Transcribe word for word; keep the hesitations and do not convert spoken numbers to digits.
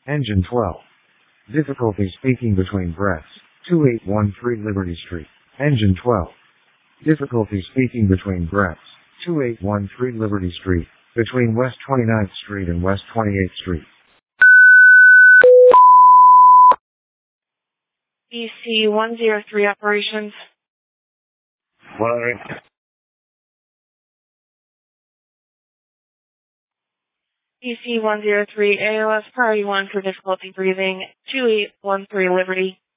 Engine twelve. Difficulty speaking between breaths. two eight one three Liberty Street. Engine twelve. Difficulty speaking between breaths. two eight one three Liberty Street, between West twenty-ninth Street and West twenty-eighth Street. E C one zero three operations. One E C one zero three A O S priority one for difficulty breathing. two eight one three Liberty.